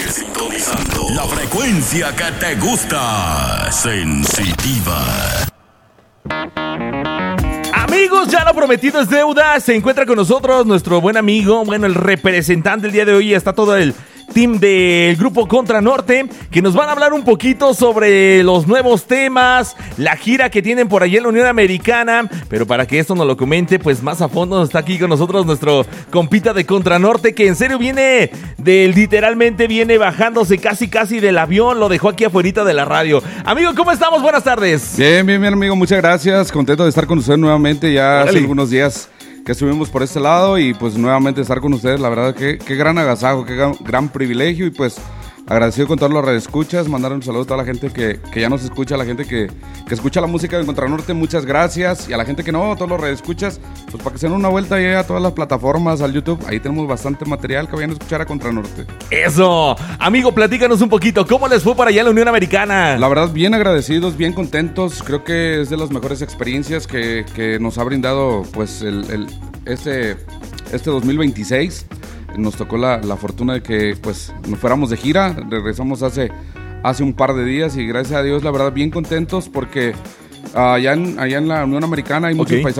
Sintonizando la frecuencia que te gusta. Sensitiva. Amigos, ya lo prometido es deuda. Se encuentra con nosotros nuestro buen amigo, el representante el día de hoy. Está todo el team del grupo Contra Norte, que nos van a hablar un poquito sobre los nuevos temas, la gira que tienen por allá en la Unión Americana. Pero para que esto nos lo comente, pues más a fondo, está aquí con nosotros nuestro compita de Contra Norte, que en serio literalmente viene bajándose casi del avión. Lo dejó aquí afuera de la radio. Amigo, ¿cómo estamos? Buenas tardes. Bien, amigo, muchas gracias. Contento de estar con usted nuevamente. Ya hace algunos días que estuvimos por este lado y pues nuevamente estar con ustedes. La verdad que qué gran agasajo, qué gran privilegio, y pues agradecido con todos los radioescuchas. Mandar un saludo a toda la gente que ya nos escucha, a la gente que escucha la música de Contra Norte, muchas gracias. Y a la gente que no, a todos los radioescuchas, pues para que se den una vuelta ahí a todas las plataformas, al YouTube. Ahí tenemos bastante material que vayan a escuchar a Contra Norte. Eso, amigo, platícanos un poquito, ¿cómo les fue por allá en la Unión Americana? La verdad, bien agradecidos, bien contentos. Creo que es de las mejores experiencias que nos ha brindado pues este 2026. Nos tocó la fortuna de que pues nos fuéramos de gira. Regresamos hace un par de días y gracias a Dios, la verdad, bien contentos porque allá en la Unión Americana hay muchos paisanos